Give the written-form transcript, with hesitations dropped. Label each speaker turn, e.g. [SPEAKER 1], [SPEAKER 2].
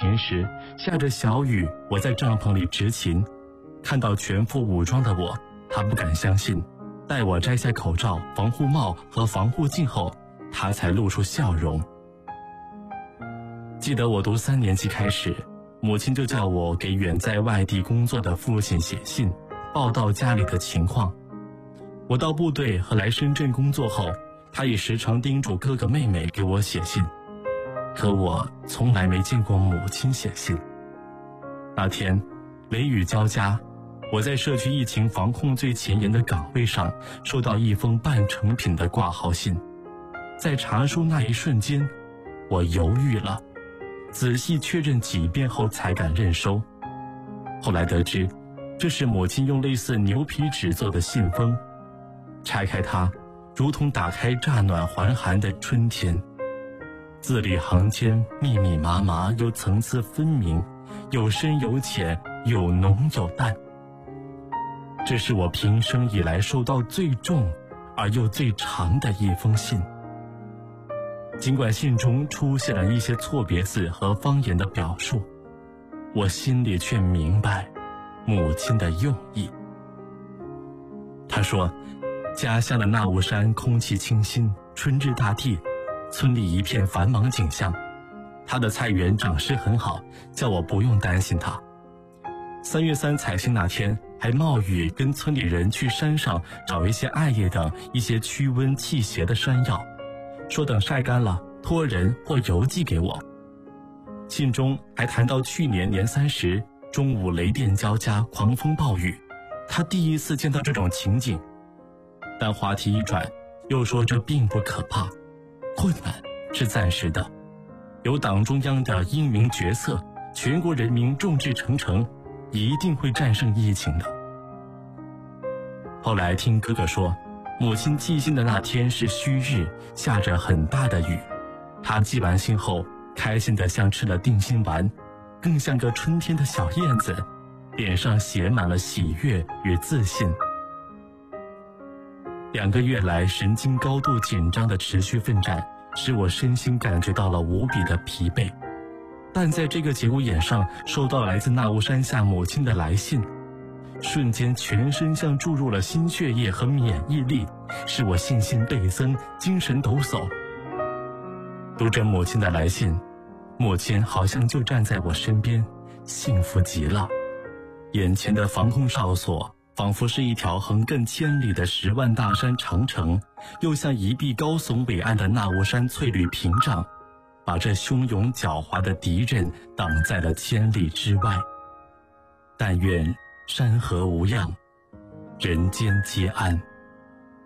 [SPEAKER 1] 前时，下着小雨，我在帐篷里执勤，看到全副武装的我，他不敢相信。待我摘下口罩、防护帽和防护镜后，他才露出笑容。记得我读3年级开始，母亲就叫我给远在外地工作的父亲写信，报道家里的情况。我到部队和来深圳工作后，他也时常叮嘱哥哥妹妹给我写信，可我从来没见过母亲写信。那天雷雨交加，我在社区疫情防控最前沿的岗位上，收到一封半成品的挂号信。在查收那一瞬间，我犹豫了，仔细确认几遍后才敢认收。后来得知，这是母亲用类似牛皮纸做的信封，拆开它，如同打开乍暖还寒的春天。字里行间密密麻麻又层次分明，有深有浅，有浓有淡。这是我平生以来收到最重而又最长的一封信。尽管信中出现了一些错别字和方言的表述，我心里却明白母亲的用意。她说，家乡的纳雾山空气清新，春日大地，村里一片繁忙景象。她的菜园长势很好，叫我不用担心她。3月3采星那天，还冒雨跟村里人去山上找一些艾叶等一些驱温气邪的山药，说等晒干了托人或邮寄给我。信中还谈到去年年30中午雷电交加，狂风暴雨，他第一次见到这种情景。但话题一转，又说这并不可怕，困难是暂时的，有党中央的英明决策，全国人民众志成城，一定会战胜疫情的。后来听哥哥说，母亲寄信的那天是虚日，下着很大的雨。她寄完信后，开心得像吃了定心丸，更像个春天的小燕子，脸上写满了喜悦与自信。2个月来神经高度紧张的持续奋战，使我身心感觉到了无比的疲惫。但在这个节骨眼上，收到来自纳雾山下母亲的来信，瞬间全身像注入了新血液和免疫力，使我信心倍增，精神抖擞。读着母亲的来信，母亲好像就站在我身边，幸福极了。眼前的防控哨所仿佛是一条横亘千里的10万大山长城，又像一壁高耸伟岸的纳雾山翠绿屏障，把这汹涌狡猾的敌人挡在了千里之外。但愿山河无恙，人间皆安。